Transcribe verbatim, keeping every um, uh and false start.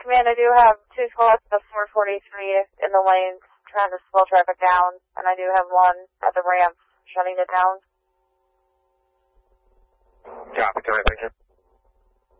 Command, I do have two squads of four forty-three in the lanes trying to slow traffic down, and I do have one at the ramp shutting it down. Copy, thank you.